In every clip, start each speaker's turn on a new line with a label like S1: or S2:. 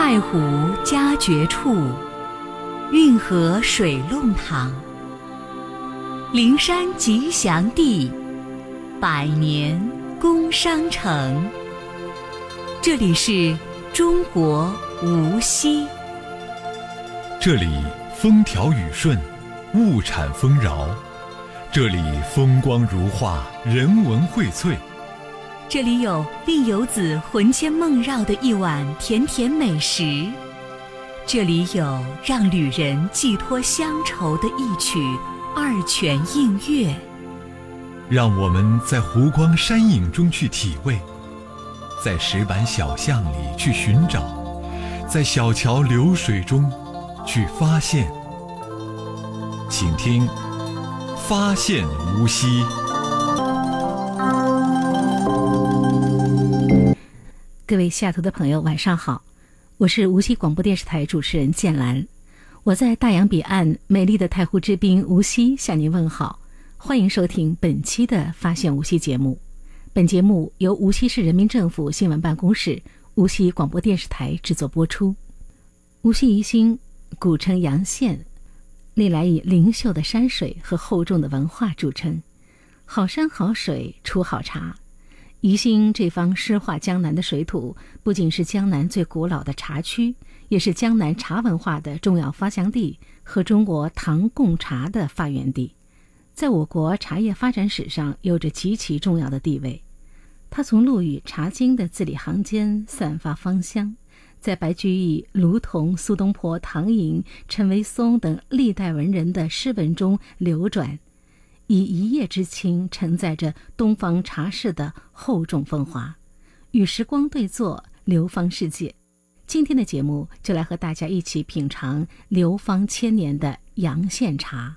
S1: 太湖佳绝处，运河水弄堂，灵山吉祥地，百年工商城。这里是中国无锡，
S2: 这里风调雨顺，物产丰饶，这里风光如画，人文荟萃，
S1: 这里有令游子魂牵梦绕的一碗甜甜美食，这里有让旅人寄托乡愁的一曲二泉映月。
S2: 让我们在湖光山影中去体味，在石板小巷里去寻找，在小桥流水中去发现。请听《发现无锡》。
S3: 各位西雅图的朋友晚上好，我是无锡广播电视台主持人建兰，我在大洋彼岸美丽的太湖之滨无锡向您问好，欢迎收听本期的发现无锡节目。本节目由无锡市人民政府新闻办公室、无锡广播电视台制作播出。无锡宜兴古称洋县，历来以灵秀的山水和厚重的文化著称，好山好水出好茶。宜兴这方诗画江南的水土，不仅是江南最古老的茶区，也是江南茶文化的重要发祥地和中国唐贡茶的发源地，在我国茶叶发展史上有着极其重要的地位。它从陆羽《茶经》的字里行间散发芳香，在白居易、卢仝、苏东坡、唐寅、陈维松等历代文人的诗文中流转，以一叶之清承载着东方茶事的厚重风华，与时光对坐，流芳世界。今天的节目就来和大家一起品尝流芳千年的洋县茶。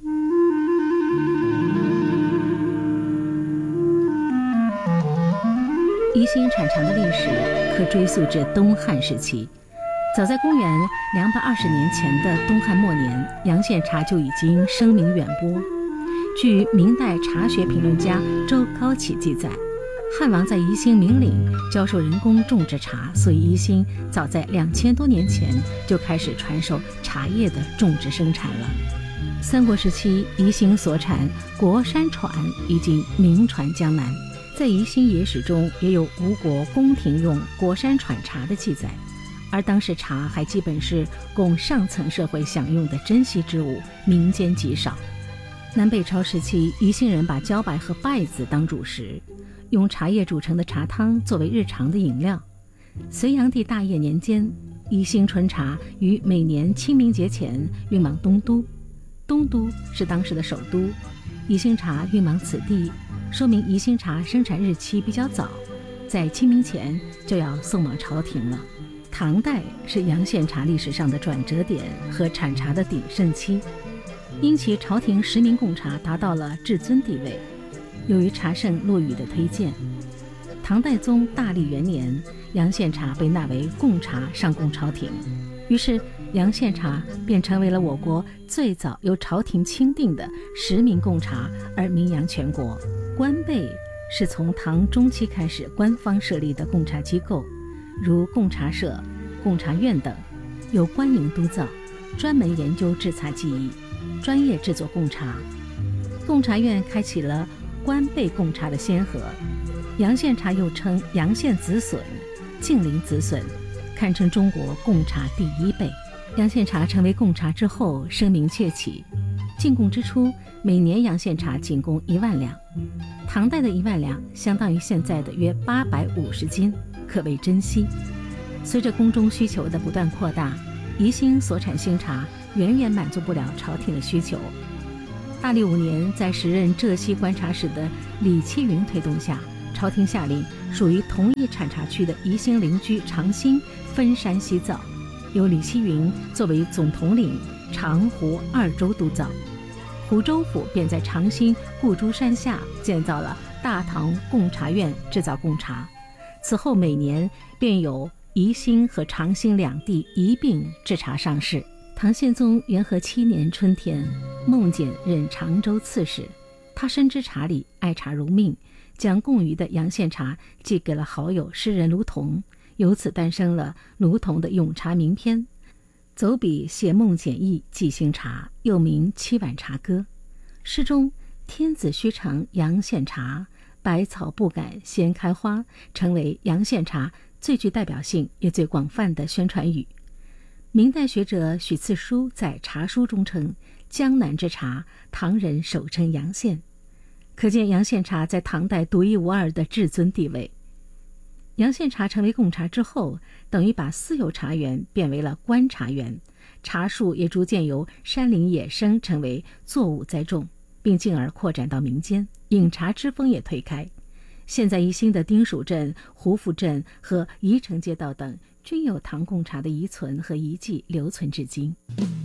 S3: 宜兴产茶的历史可追溯至东汉时期，早在公元220年前的东汉末年，洋县茶就已经声名远播。据明代茶学评论家周高启记载，汉王在宜兴明岭教授人工种植茶，所以宜兴早在2000多年前就开始传授茶叶的种植生产了。三国时期，宜兴所产国山湍已经名传江南，在宜兴野史中也有吴国宫廷用国山湍茶的记载，而当时茶还基本是供上层社会享用的珍稀之物，民间极少。南北朝时期，宜兴人把茭白和稗子当主食，用茶叶煮成的茶汤作为日常的饮料。隋炀帝大业年间，宜兴春茶于每年清明节前运往东都，东都是当时的首都，宜兴茶运往此地，说明宜兴茶生产日期比较早，在清明前就要送往朝廷了。唐代是洋县茶历史上的转折点和产茶的鼎盛期，因其朝廷实名贡茶达到了至尊地位。由于茶圣陆羽的推荐，唐代宗大历元年，洋县茶被纳为贡茶上贡朝廷，于是洋县茶便成为了我国最早由朝廷钦定的实名贡茶而名扬全国。官贝是从唐中期开始官方设立的贡茶机构，如贡茶社、贡茶院等，有官营督造，专门研究制茶技艺，专业制作贡茶。贡茶院开启了官贝贡茶的先河。洋县茶又称洋县紫笋、晋陵紫笋，堪称中国贡茶第一辈。洋县茶成为贡茶之后，声名鹊起。进贡之初，每年洋县茶仅供1万两，唐代的1万两相当于现在的约850斤，可谓珍稀。随着宫中需求的不断扩大，宜兴所产新茶远远满足不了朝廷的需求。大历5年，在时任浙西观察使的李期云推动下，朝廷下令属于同一产茶区的宜兴邻居长兴分山西造，由李期云作为总统领，长湖2州督造。湖州府便在长兴顾珠山下建造了大唐贡茶院，制造贡茶。此后每年便有宜兴和长兴两地一并制茶上市。唐宪宗元和7年春天，孟简任常州刺史，他深知茶理，爱茶如命，将贡于的洋县茶寄给了好友诗人卢仝， 由此诞生了卢仝的咏茶名篇，走笔写梦简意即兴茶，又名七碗茶歌。诗中天子须尝阳羡茶，百草不敢先开花，成为阳羡茶最具代表性也最广泛的宣传语。明代学者许次书在茶书中称，江南之茶，唐人首称阳羡，可见阳羡茶在唐代独一无二的至尊地位。阳羡茶成为贡茶之后，等于把私有茶园变为了官茶园，茶树也逐渐由山林野生成为作物栽种，并进而扩展到民间，饮茶之风也推开。现在宜兴的丁蜀镇、胡府镇和宜城街道等均有唐贡茶的遗存和遗迹留存至今。